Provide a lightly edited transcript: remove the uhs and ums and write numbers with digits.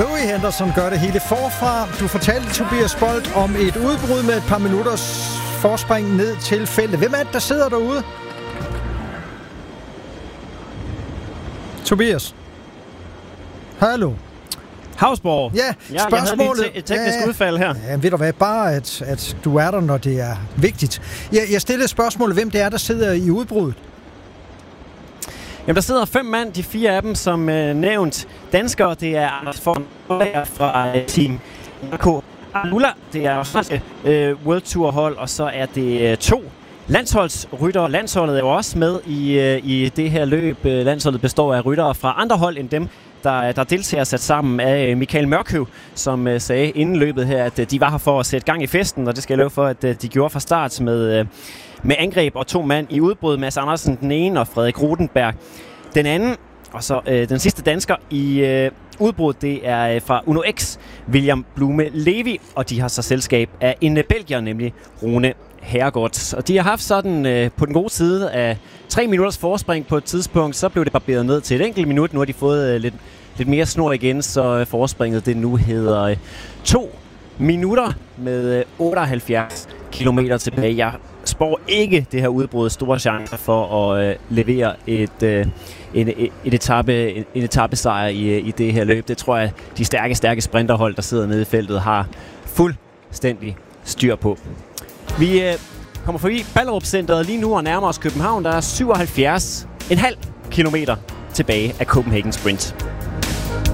Louis Henderson gør det hele forfra. Du fortalte Tobias Bolt om et udbrud med et par minutters forspring ned til feltet. Hvem er det, der sidder derude? Tobias? Hallo? Hausborg. Ja, spørgsmålet... Jeg havde lige et teknisk udfald her. Ja, ved du hvad, bare at du er der, når det er vigtigt. Jeg stillede spørgsmålet, hvem det er, der sidder i udbruddet. Jamen, der sidder 5 mand, de 4 af dem som nævnt danskere. Det er Anders Fogh fra Team RK Alula. Det er også World Tour hold, og så er det 2 landsholdsryttere. Landsholdet er jo også med i det her løb. Landsholdet består af ryttere fra andre hold end dem, der deltager sat sammen af Michael Mørkøv, som sagde inden løbet her, at de var her for at sætte gang i festen, og det skal jeg love for, at de gjorde fra start med angreb og 2 mand i udbrud. Mads Andersen den ene og Frederik Rutenberg den anden. Og så den sidste dansker i udbrud, det er fra Uno X, William Blume Levi, og de har så selskab af en belgier, nemlig Rune Herregård. Og de har haft sådan på den gode side af 3 minutters forspring på et tidspunkt, så blev det barberet ned til et enkelt minut. Nu har de fået lidt mere snor igen, så forspringet det nu hedder 2 minutter med 78 kilometer tilbage. Jeg spår ikke det her udbrud store chancer for at levere en etapesejr i det her løb. Det tror jeg, de stærke sprinterhold, der sidder nede i feltet, har fuldstændig styr på. Vi kommer forbi Ballerup Centeret lige nu og nærmer os København. Der er 77,5 kilometer tilbage af Copenhagen Sprint.